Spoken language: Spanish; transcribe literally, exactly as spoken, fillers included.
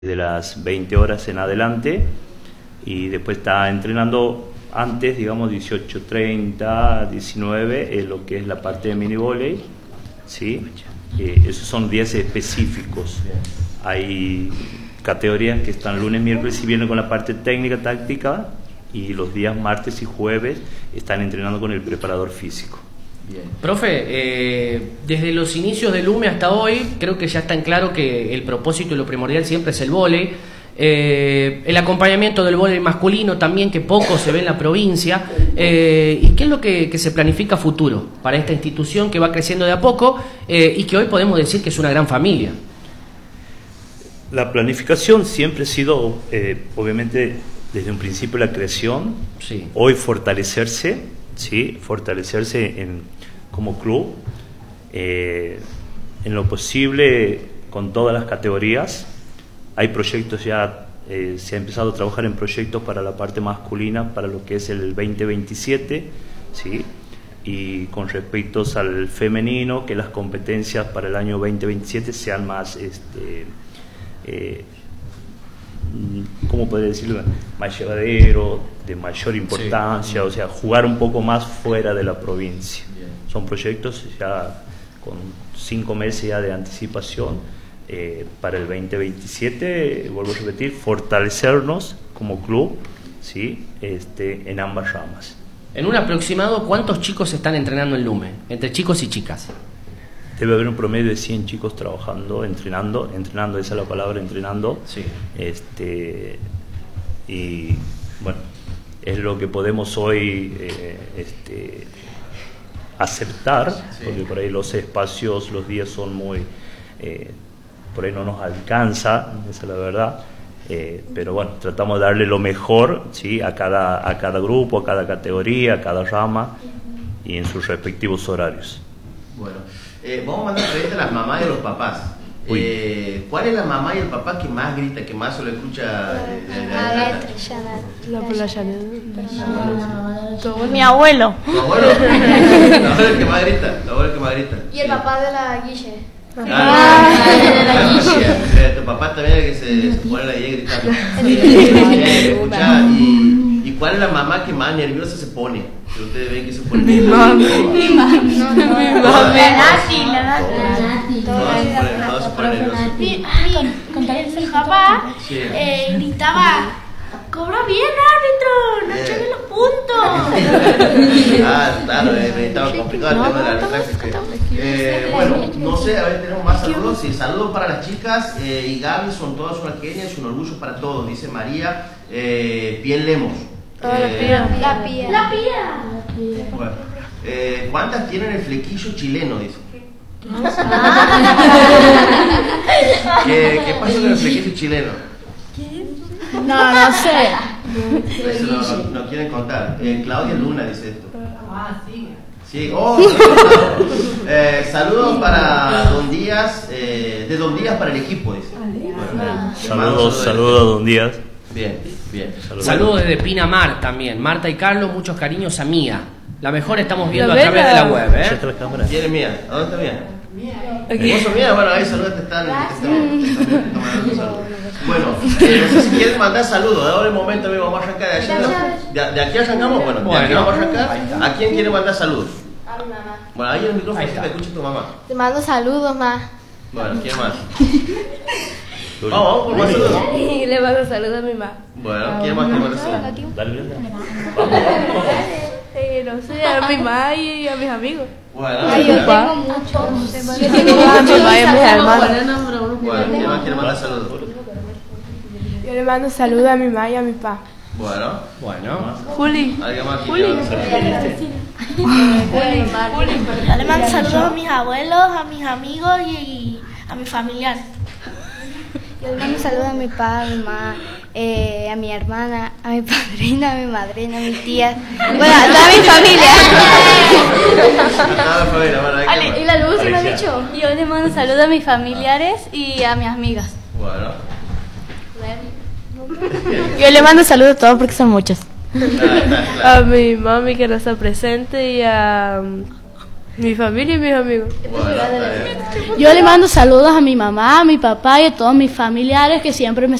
de las veinte horas en adelante, y después está entrenando antes, digamos, dieciocho treinta, diecinueve, en lo que es la parte de mini volley, ¿sí? Eh, esos son días específicos. Hay categorías que están lunes, miércoles y viernes con la parte técnica, táctica, y los días martes y jueves están entrenando con el preparador físico. Bien. Profe, eh, desde los inicios del U M E hasta hoy, creo que ya está en claro que el propósito y lo primordial siempre es el vóley. Eh, el acompañamiento del vóley masculino también, que poco se ve en la provincia. Eh, ¿Y qué es lo que, que se planifica a futuro para esta institución que va creciendo de a poco eh, y que hoy podemos decir que es una gran familia? La planificación siempre ha sido, eh, obviamente, desde un principio la creación, sí. Hoy fortalecerse, ¿sí? Fortalecerse en, como club, eh, en lo posible con todas las categorías. Hay proyectos ya, eh, se ha empezado a trabajar en proyectos para la parte masculina, para lo que es el veinte veintisiete, ¿sí? Y con respecto al femenino, que las competencias para el año veinte veintisiete sean más, este, eh, ¿cómo podría decirlo? Más llevadero, de mayor importancia, sí. O sea, jugar un poco más fuera de la provincia. Bien. Son proyectos ya con cinco meses ya de anticipación. Eh, para el veinte veintisiete, vuelvo a repetir, fortalecernos como club, ¿sí? este, en ambas ramas. En un aproximado, ¿cuántos chicos están entrenando en L U M E? Entre chicos y chicas. Debe haber un promedio de cien chicos trabajando, entrenando, entrenando, esa es la palabra, entrenando. Sí. Este, y bueno, es lo que podemos hoy eh, este, aceptar, sí. Porque por ahí los espacios, los días son muy... Eh, por ahí no nos alcanza, esa es la verdad, eh, pero bueno, tratamos de darle lo mejor, ¿sí? a, cada, a cada grupo, a cada categoría, a cada rama y en sus respectivos horarios. Bueno, eh, vamos a mandar a las mamás y a los papás. Eh, ¿Cuál es la mamá y el papá que más grita, que más se lo escucha? Eh, la la la Mi abuelo. ¿Tu abuelo? ¿Tu abuelo el que más grita? ¿Tu abuelo el que más grita? Y el papá de la Guille. Ah, ah, eh, tu papá también es el que se, se pone la guía gritando. Eh, escucha, y, ¿Y cuál es la mamá que más nerviosa se pone? Que ustedes ven que se pone mi nerviosa. Mi mami. Mi mami. La Nati, la Nati. Todos se ponen nerviosos. Mi papá gritaba: ¡cobra bien, árbitro! ¡No echen los puntos! Ah, claro, eh, estaba complicado el tema de la arbitraje. Eh, bueno, no sé, a ver, tenemos más saludos. Sí, saludos para las chicas. Eh, y Gaby, son todas unas genias, un orgullo para todos, dice María. Eh, Bien Lemos. Eh, la pía. La pía. Bueno, eh, ¿cuántas tienen el flequillo chileno? Dice. ¿Qué, ¿Qué pasa con el flequillo chileno? No, no sé. Eso no, no, no quieren contar. Eh, Claudia Luna dice esto. Ah, sí. Sí, oh, eh, saludos para Don Díaz, eh, de Don Díaz para el equipo, dice. Bueno, saludos, saludos a Don Díaz. Bien, bien. Saludos. Saludos desde Pinamar también. Marta y Carlos, muchos cariños a Mía. La mejor estamos viendo a través de la web, ¿eh? ¿Quién es Mía? ¿A dónde está Mía? Mía. ¿Vos sos Mía? Bueno, ahí saludos, te están, te están, te están tomando saludos. Bueno, eh, no sé si quieren mandar saludos. Ahora el momento mismo vamos a arrancar de allá. ¿De, de aquí arrancamos? Bueno, de aquí vamos a arrancar. ¿A quién quiere mandar saludos? A mi mamá. Bueno, ahí el micrófono que te escuche tu mamá. Te mando saludos, ma. Bueno, ¿quién más? Vamos, vamos por más saludos. Le mando saludos a mi mamá. Bueno, ¿quién más quiere mandar saludos? Dale, Eh, no sé, a mi mamá y a mis amigos. Bueno, Ay, yo tengo muchos. Yo tengo A mi mamá y a mis hermanos. Bueno, ¿quién más quiere mandar saludos? Yo le mando saludos a mi mamá y a mi papá. Bueno, Bueno. Juli. ¿alguien más Juli. quiere mandar saludos? Yo le mando saludos a mis abuelos, a mis amigos y a mis familiares. Yo le mando saludos a mi papá, a mi mamá, eh, a mi hermana, a mi padrina, a mi madrina, a mi tía, bueno, a toda mi familia. Nada, familia, bueno, hay que ¿Y la luz lo han dicho? Yo le mando saludos a mis familiares y a mis amigas. Bueno. Yo le mando saludos a todos porque son muchos. A mi mami que no está presente y a, Mi familia y mis amigos. Bueno, está bien. Yo le mando saludos a mi mamá, a mi papá y a todos mis familiares que siempre me